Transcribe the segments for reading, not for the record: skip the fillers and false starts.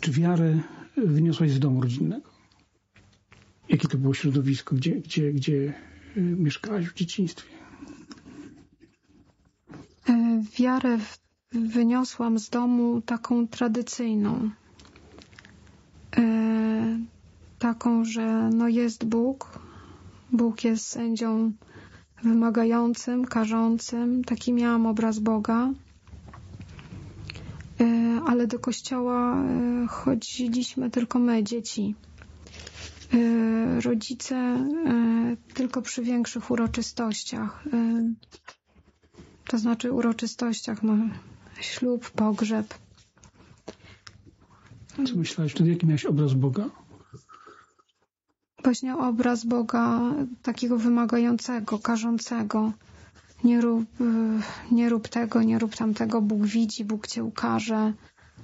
Czy wiarę wyniosłaś z domu rodzinnego? Jakie to było środowisko? Gdzie mieszkałaś w dzieciństwie? Wiarę wyniosłam z domu taką tradycyjną. Taką, że jest Bóg. Bóg jest sędzią wymagającym, karzącym. Taki miałam obraz Boga. Ale do kościoła chodziliśmy tylko my, dzieci. Rodzice tylko przy większych uroczystościach. To znaczy uroczystościach, ślub, pogrzeb. Co myślałaś wtedy? Jaki miałeś obraz Boga? Właśnie obraz Boga takiego wymagającego, karzącego. Nie rób tego, nie rób tamtego. Bóg widzi, Bóg cię ukarze.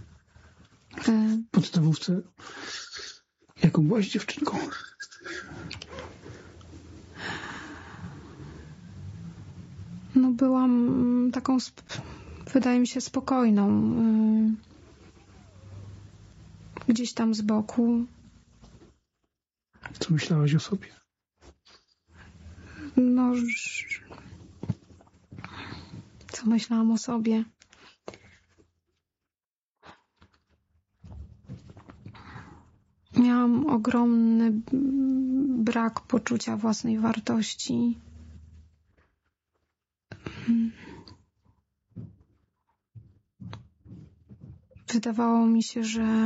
W podstawówce jaką byłaś dziewczynką? Byłam taką, wydaje mi się, spokojną. Gdzieś tam z boku. Co myślałaś o sobie? Co myślałam o sobie? Miałam ogromny brak poczucia własnej wartości. Wydawało mi się,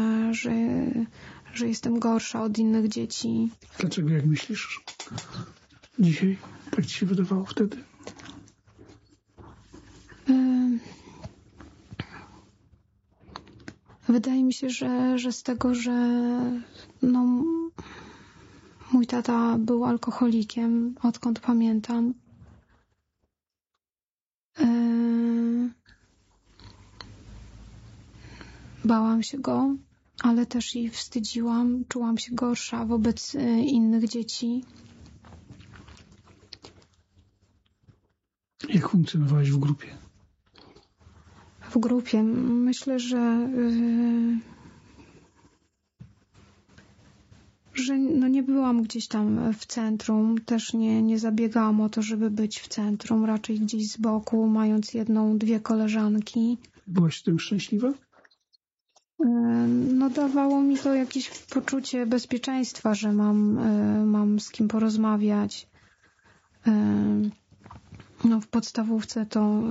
że jestem gorsza od innych dzieci. Dlaczego, jak myślisz dzisiaj? Tak ci się wydawało wtedy? Wydaje mi się, że z tego, że mój tata był alkoholikiem, odkąd pamiętam. Bałam się go, ale też i wstydziłam. Czułam się gorsza wobec innych dzieci. Jak funkcjonowałaś w grupie? W grupie myślę, że nie byłam gdzieś tam w centrum. Też nie zabiegałam o to, żeby być w centrum. Raczej gdzieś z boku, mając jedną, dwie koleżanki. Byłaś z tym szczęśliwa? Dawało mi to jakieś poczucie bezpieczeństwa, że mam z kim porozmawiać. W podstawówce to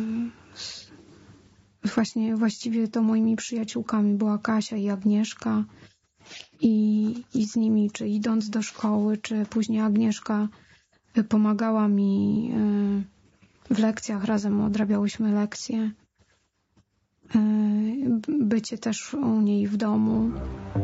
właściwie to moimi przyjaciółkami była Kasia i Agnieszka i z nimi, czy idąc do szkoły, czy później Agnieszka pomagała mi w lekcjach, razem odrabiałyśmy lekcje. Bycie też u niej w domu.